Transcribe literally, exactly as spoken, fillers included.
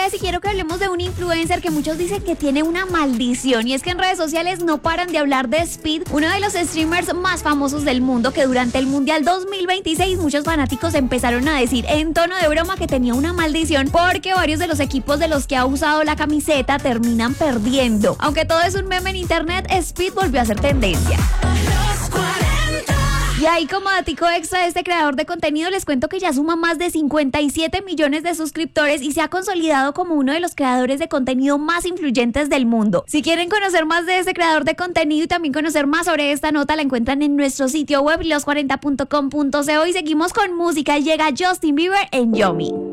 diez y quiero que hablemos de un influencer que muchos dicen que tiene una maldición, y es que en redes sociales no paran de hablar de Speed, uno de los streamers más famosos del mundo, que durante el Mundial dos mil veintiséis muchos fanáticos empezaron a decir en tono de broma que tenía una maldición porque varios de los equipos de los que ha usado la camiseta terminan perdiendo. Aunque todo es un meme en internet, Speed volvió a ser tendencia. Y ahí, como datico extra de este creador de contenido, les cuento que ya suma más de cincuenta y siete millones de suscriptores y se ha consolidado como uno de los creadores de contenido más influyentes del mundo. Si quieren conocer más de este creador de contenido y también conocer más sobre esta nota, la encuentran en nuestro sitio web los cuarenta punto com punto co, y seguimos con música. Llega Justin Bieber en Yomi.